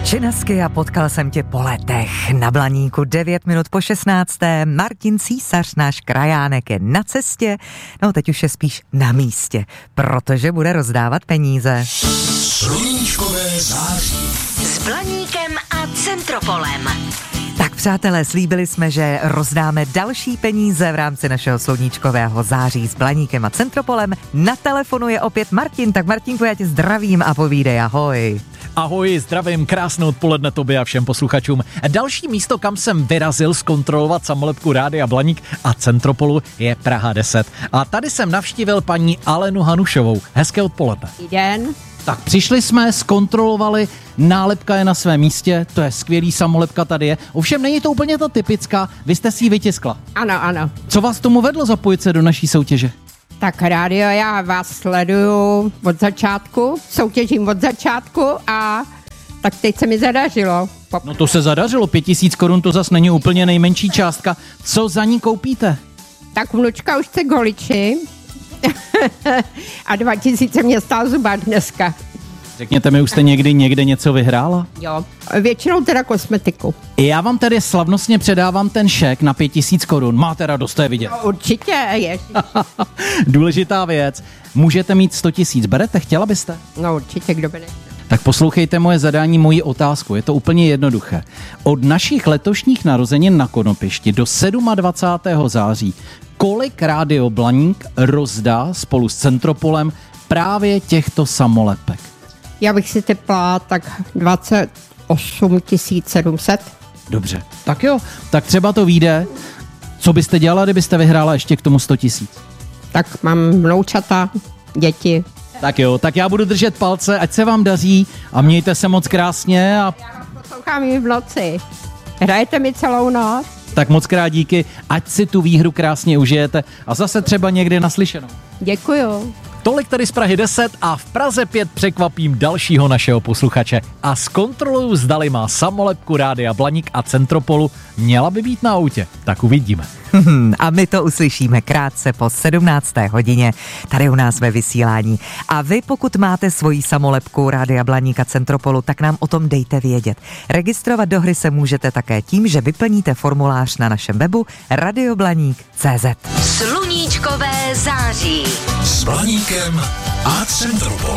Činasky a potkal jsem tě po letech. Na Blaníku 9 minut po 16. Martin Císař, náš krajánek, je na cestě. No teď už je spíš na místě, protože bude rozdávat peníze. Sluníčkové září. S Blaníkem a Centropolem. Tak přátelé, slíbili jsme, že rozdáme další peníze v rámci našeho sluníčkového září s Blaníkem a Centropolem. Na telefonu je opět Martin, tak Martinku, já tě zdravím a povídej, ahoj. Ahoj, zdravím, krásné odpoledne tobě a všem posluchačům. Další místo, kam jsem vyrazil zkontrolovat samolepku Rádia Blaník a Centropolu, je Praha 10. A tady jsem navštívil paní Alenu Hanušovou. Hezké odpoledne. Dobrý den. Tak přišli jsme, zkontrolovali, nálepka je na svém místě, to je skvělý, samolepka tady je. Ovšem není to úplně ta typická, vy jste si ji vytiskla. Ano. Co vás tomu vedlo zapojit se do naší soutěže? Tak rádio, já vás sleduju od začátku, soutěžím od začátku a tak teď se mi zadařilo. No to se zadařilo, 5000 korun to zas není úplně nejmenší částka. Co za ní koupíte? Tak vnučka už chce goliči a 2000 mě stál zubák dneska. Řekněte mi, už jste někde něco vyhrála? Jo, většinou teda kosmetiku. Já vám tedy slavnostně předávám ten šek na 5000 korun. Máte radost, to je vidět. No, určitě, je. Důležitá věc. Můžete mít 100 000. Berete, chtěla byste? No určitě, kdo by nechtěl. Tak poslouchejte moje zadání, moji otázku. Je to úplně jednoduché. Od našich letošních narozenin na Konopišti do 27. září kolik Rádio Blaník rozdá spolu s Centropolem právě těchto samolepek? Já bych si typla tak 28 700. Dobře, tak jo, tak třeba to vyjde. Co byste dělala, kdybyste vyhrála ještě k tomu 100 000? Tak mám vnoučata, děti. Tak jo, tak já budu držet palce, ať se vám daří a mějte se moc krásně. A Já vás poslouchám i v noci. Hrajete mi celou noc? tak moc krát díky, ať si tu výhru krásně užijete a zase třeba někdy naslyšenou. Děkuju. Tolik tady z Prahy 10 a v Praze 5 překvapím dalšího našeho posluchače a zkontroluju, zdali má samolepku Rádia Blaník a Centropolu. Měla by být na autě, tak uvidíme. A my to uslyšíme krátce po 17. hodině tady u nás ve vysílání. A vy, pokud máte svoji samolepku Rádia Blaník a Centropolu, tak nám o tom dejte vědět. Registrovat do hry se můžete také tím, že vyplníte formulář na našem webu radioblaník.cz. Sluníčkové září. S Blaníkem a Centropolem.